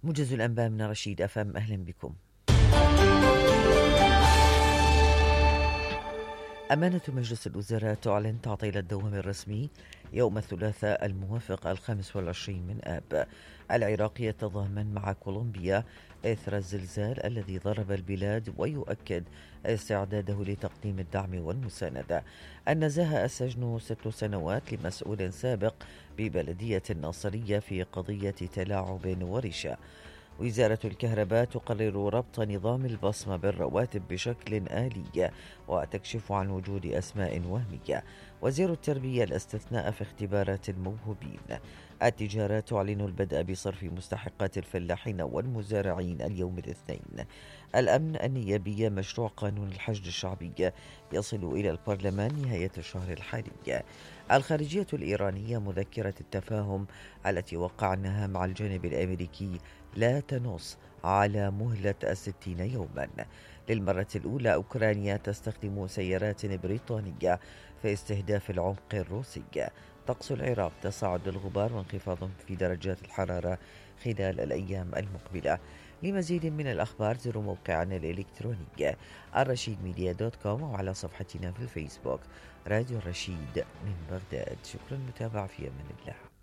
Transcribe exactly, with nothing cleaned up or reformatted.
موجز الأنباء من رشيد أفهم، أهلا بكم. أمانة مجلس الوزراء تعلن تعطيل الدوام الرسمي يوم الثلاثاء الموافق الخامس والعشرين من آب. العراق يتضامن مع كولومبيا إثر الزلزال الذي ضرب البلاد ويؤكد استعداده لتقديم الدعم والمساندة. النزاهة السجن ست سنوات لمسؤول سابق ببلدية الناصرية في قضية تلاعب ورشا. وزارة الكهرباء تقرر ربط نظام البصمة بالرواتب بشكل آلي وتكشف عن وجود أسماء وهمية. وزير التربية الاستثناء في اختبارات الموهوبين. التجارة تعلن البدء بصرف مستحقات الفلاحين والمزارعين اليوم الاثنين. الأمن النيابي مشروع قانون الحشد الشعبي يصل إلى البرلمان نهاية الشهر الحالي. الخارجية الإيرانية مذكرة التفاهم التي وقعناها مع الجانب الأمريكي لا تنص على مهلة الستين يوما. للمرة الأولى أوكرانيا تستخدم سيارات بريطانية في استهداف العمق الروسي. طقس العراق تصاعد الغبار وانخفاض في درجات الحرارة خلال الأيام المقبلة. لمزيد من الأخبار زوروا موقعنا الإلكتروني الرشيد ميديا دوت كوم وعلى صفحتنا في الفيسبوك راديو الرشيد من بغداد. شكرا للمتابعة، في أمان الله.